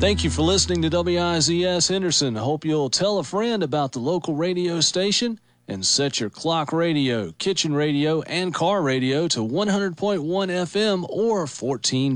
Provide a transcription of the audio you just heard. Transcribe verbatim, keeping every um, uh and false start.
Thank you for listening to W I Z S Henderson. I hope you'll tell a friend about the local radio station and set your clock radio, kitchen radio, and car radio to one hundred point one F M or fourteen